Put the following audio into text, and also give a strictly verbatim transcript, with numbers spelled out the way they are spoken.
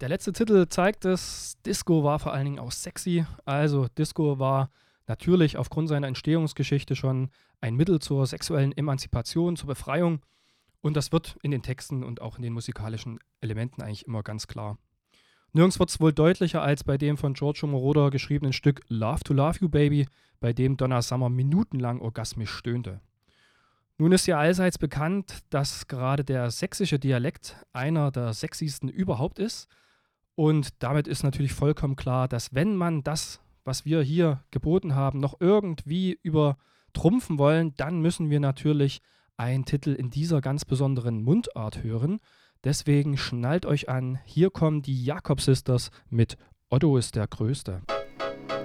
Der letzte Titel zeigt es, Disco war vor allen Dingen auch sexy. Also Disco war natürlich aufgrund seiner Entstehungsgeschichte schon ein Mittel zur sexuellen Emanzipation, zur Befreiung. Und das wird in den Texten und auch in den musikalischen Elementen eigentlich immer ganz klar. Nirgends wird es wohl deutlicher als bei dem von Giorgio Moroder geschriebenen Stück Love to Love You Baby, bei dem Donna Summer minutenlang orgasmisch stöhnte. Nun ist ja allseits bekannt, dass gerade der sächsische Dialekt einer der sexiesten überhaupt ist. Und damit ist natürlich vollkommen klar, dass wenn man das, was wir hier geboten haben, noch irgendwie übertrumpfen wollen, dann müssen wir natürlich einen Titel in dieser ganz besonderen Mundart hören. Deswegen schnallt euch an, hier kommen die Jakob Sisters mit Otto ist der Größte.